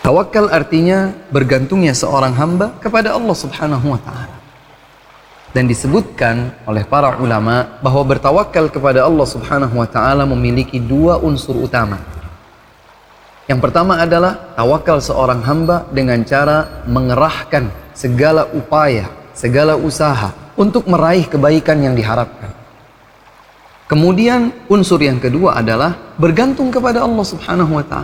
Tawakal artinya bergantungnya seorang hamba kepada Allah Subhanahu wa Ta'ala. Dan disebutkan oleh para ulama bahwa bertawakal kepada Allah Subhanahu wa Ta'ala memiliki dua unsur utama. Yang pertama adalah tawakal seorang hamba dengan cara mengerahkan segala upaya, segala usaha untuk meraih kebaikan yang diharapkan. Kemudian unsur yang kedua adalah bergantung kepada Allah Subhanahu wa Ta'ala.